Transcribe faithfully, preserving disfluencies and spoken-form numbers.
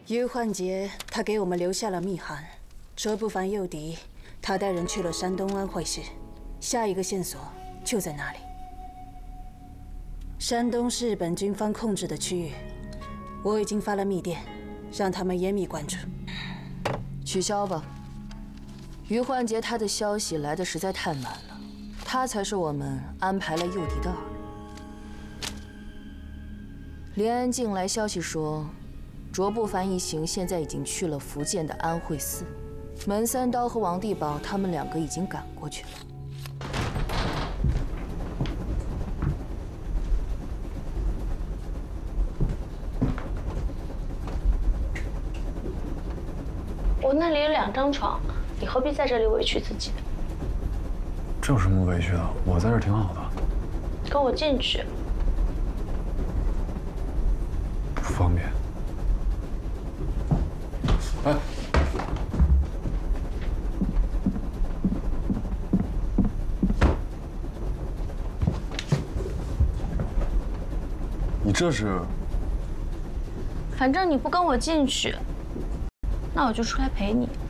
于焕杰他给我们留下了密函，卓不凡诱敌，他带人去了山东安徽市，下一个线索就在那里。山东是本军方控制的区域，我已经发了密电，让他们严密关注。 取消吧。于焕杰他的消息来的实在太满了，他才是我们安排了诱敌的饵。连安进来消息说。 卓不凡一行现在已经去了福建的安慧寺，门三刀和王地宝他们两个已经赶过去了。 我那里有两张床，你何必在这里委屈自己？ 这有什么委屈的？我在这儿挺好的。 跟我进去。 不方便。 哎，你这是？ 反正你不跟我进去，那我就出来陪你。